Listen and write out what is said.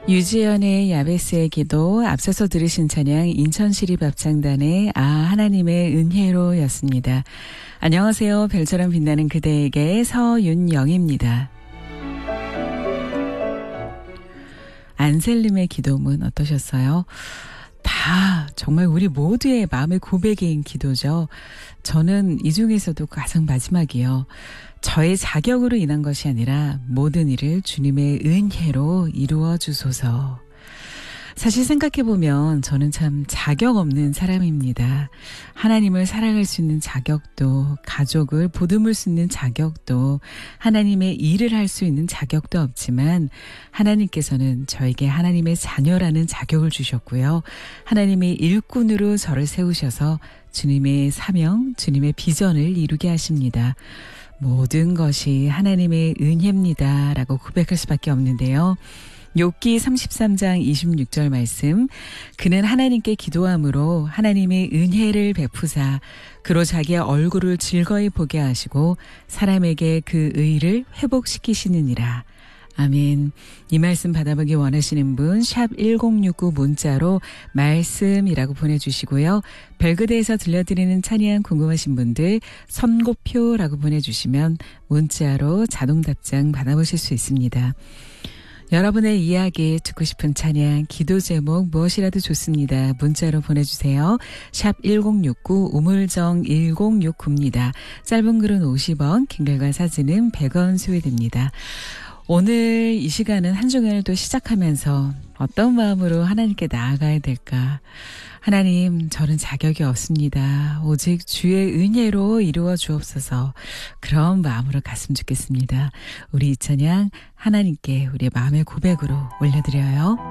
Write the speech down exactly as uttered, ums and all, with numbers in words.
유지연의 야베스의 기도, 앞서서 들으신 찬양 인천시립합창단의 아 하나님의 은혜로 였습니다. 안녕하세요. 별처럼 빛나는 그대에게 서윤영입니다. 안셀림의 기도문 어떠셨어요? 다 정말 우리 모두의 마음의 고백인 기도죠. 저는 이 중에서도 가장 마지막이요. 저의 자격으로 인한 것이 아니라 모든 일을 주님의 은혜로 이루어 주소서. 사실 생각해보면 저는 참 자격 없는 사람입니다. 하나님을 사랑할 수 있는 자격도, 가족을 보듬을 수 있는 자격도, 하나님의 일을 할 수 있는 자격도 없지만 하나님께서는 저에게 하나님의 자녀라는 자격을 주셨고요. 하나님의 일꾼으로 저를 세우셔서 주님의 사명, 주님의 비전을 이루게 하십니다. 모든 것이 하나님의 은혜입니다 라고 고백할 수밖에 없는데요. 욥기 삼십삼 장 이십육 절 말씀, 그는 하나님께 기도함으로 하나님의 은혜를 베푸사 그로 자기의 얼굴을 즐거이 보게 하시고 사람에게 그 의를 회복시키시느니라. 아멘. 이 말씀 받아보기 원하시는 분 샵 일공육구 문자로 말씀이라고 보내주시고요. 별그대에서 들려드리는 찬양 궁금하신 분들 선고표라고 보내주시면 문자로 자동 답장 받아보실 수 있습니다. 여러분의 이야기, 듣고 싶은 찬양, 기도 제목 무엇이라도 좋습니다. 문자로 보내주세요. 샵 일공육구 우물정 일공육구입니다. 짧은 글은 오십 원, 긴 글과 사진은 백 원 소요됩니다. 오늘 이 시간은 한 주간을 또 시작하면서 어떤 마음으로 하나님께 나아가야 될까? 하나님, 저는 자격이 없습니다. 오직 주의 은혜로 이루어 주옵소서. 그런 마음으로 갔으면 좋겠습니다. 우리 이 찬양 하나님께 우리의 마음의 고백으로 올려드려요.